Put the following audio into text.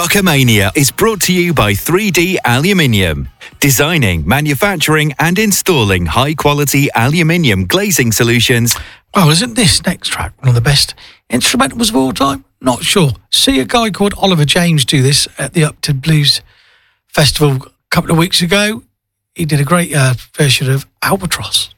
Rockamania is brought to you by 3D Aluminium. Designing, manufacturing and installing high-quality aluminium glazing solutions. Well, isn't this next track one of the best instrumentals of all time? Not sure. See a guy called Oliver James do this at the Upton Blues Festival a couple of weeks ago. He did a great version of Albatross.